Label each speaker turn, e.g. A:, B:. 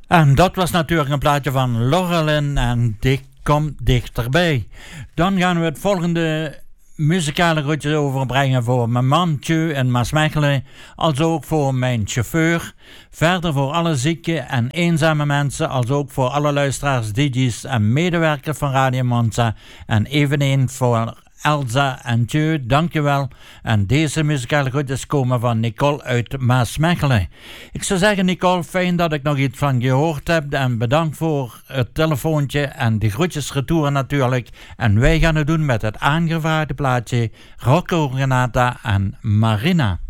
A: En dat was natuurlijk een plaatje van Laurelin en Dik komt dichterbij. Dan gaan we het volgende muzikale groetjes overbrengen voor mijn man Tjeu in Maasmechelen, als ook voor mijn chauffeur. Verder voor alle zieke en eenzame mensen, als ook voor alle luisteraars, DJ's en medewerkers van Radio Monza. En eveneens voor Elsa en Tjeu, dankjewel. En deze muzikale groetjes komen van Nicole uit Maasmechelen. Ik zou zeggen, Nicole, fijn dat ik nog iets van je gehoord heb. En bedankt voor het telefoontje en de groetjes retour natuurlijk. En wij gaan het doen met het aangevraagde plaatje Rocco Renata en Marina.